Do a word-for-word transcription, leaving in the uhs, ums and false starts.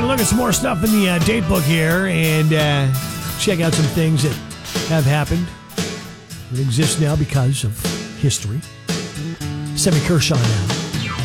to look at some more stuff in the uh, date book here and uh, check out some things that have happened that exist now because of history. Sammy Kershaw now.